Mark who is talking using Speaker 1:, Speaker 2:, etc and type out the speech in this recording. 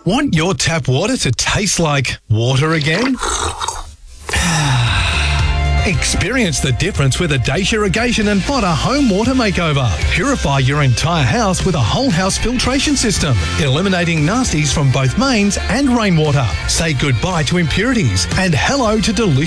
Speaker 1: Want your tap water to taste like water again? Experience the difference with a Dacia Irrigation and Potter Home Water Makeover. Purify your entire house with a whole house filtration system, eliminating nasties from both mains and rainwater. Say goodbye to impurities and hello to delicious